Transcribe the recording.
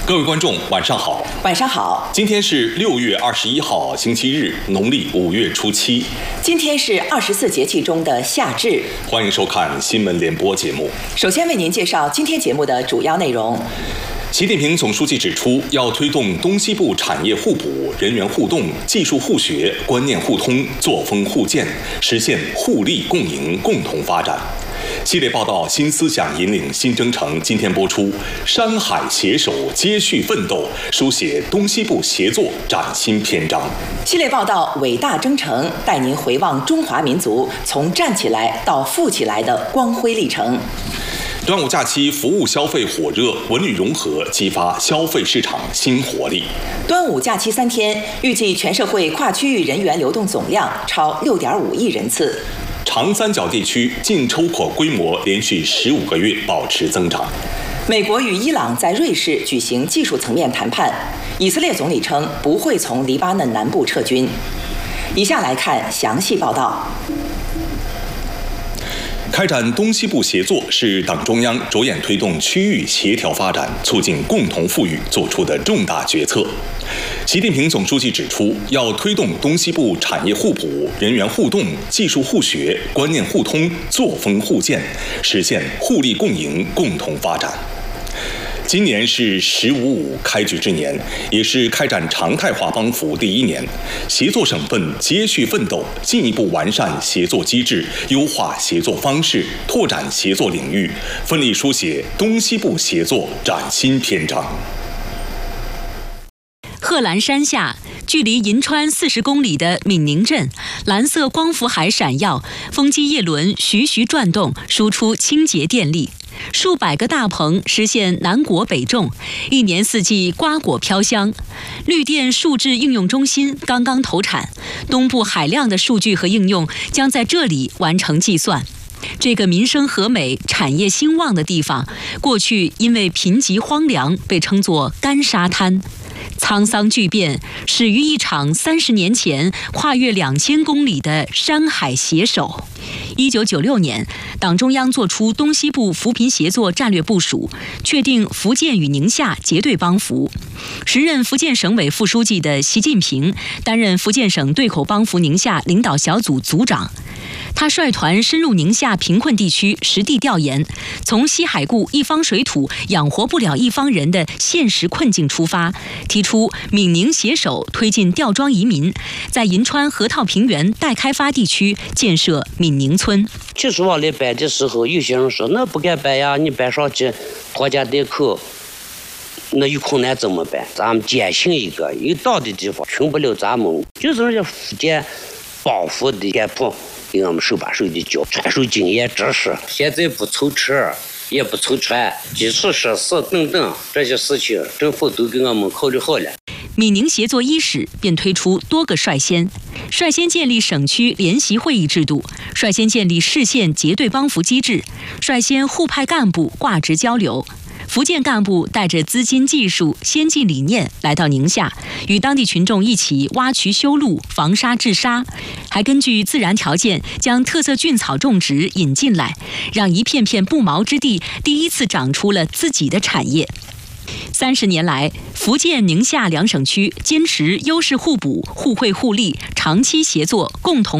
各位观众，晚上好。 晚上好。 今天是6月21号，星期日，农历5月初7。 今天是24节气中的夏至。 欢迎收看新闻联播节目。 首先为您介绍今天节目的主要内容。 习近平总书记指出，要推动东西部产业互补、人员互动、技术互学、观念互通、作风互鉴，实现互利共赢、共同发展。系列报道《新思想引领新征程》今天播出，山海携手接续奋斗，书写东西部协作崭新篇章。 系列报道《伟大征程》带您回望中华民族从站起来到富起来的光辉历程。 端午假期服务消费火热，文旅融合激发消费市场新活力。 端午假期3天，预计全社会跨区域人员流动总量超6.5亿人次。 长三角地区进出口规模连续15个月保持增长。 美国与伊朗在瑞士举行技术层面谈判，以色列总理称不会从黎巴嫩南部撤军。以下来看详细报道。 开展东西部协作是党中央着眼推动区域协调发展、促进共同富裕作出的重大决策。习近平总书记指出，要推动东西部产业互补、人员互动、技术互学、观念互通、作风互鉴，实现互利共赢、共同发展。今年是“15+5”开局之年，也是开展常态化帮扶第1年。协作省份接续奋斗，进一步完善协作机制，优化协作方式，拓展协作领域，奋力书写东西部协作崭新篇章。 贺兰山下，距离银川40公里的闽宁镇，蓝色光伏海闪耀，风机叶轮徐徐转动，输出清洁电力。数百个大棚实现南果北种，一年四季瓜果飘香。绿电数智应用中心刚刚投产，东部海量的数据和应用将在这里完成计算。这个民生和美、产业兴旺的地方，过去因为贫瘠荒凉，被称作干沙滩。沧桑巨变始于一场30年前跨越2000公里的山海携手。1996年，党中央作出东西部扶贫协作战略部署，确定福建与宁夏结对帮扶。时任福建省委副书记的习近平担任福建省对口帮扶宁夏领导小组组长。他率团深入宁夏贫困地区实地调研，从西海固一方水土养活不了一方人的现实困境出发，提出闽宁携手推进吊庄移民，在银川河套平原待开发地区建设闽宁村。 其实往里搬的时候，有些人说那不敢搬呀，你搬上去拖家带口，那有困难怎么办？咱们坚信一个有道的地方穷不了咱们，就是人家福建帮扶的干部给我们手把手的教，传授经验知识。现在不凑车也不凑船，基础设施等等这些事情，政府都给我们考虑好了。 闽宁协作伊始便推出多个率先建立省区联席会议制度，率先建立市县结对帮扶机制，率先互派干部挂职交流。福建干部带着资金、技术、先进理念来到宁夏，与当地群众一起挖渠修路、防沙治沙，还根据自然条件将特色菌草种植引进来，让一片片不毛之地第一次长出了自己的产业。30年来，福建、宁夏2省区坚持优势互补、互惠互利、长期协作，共同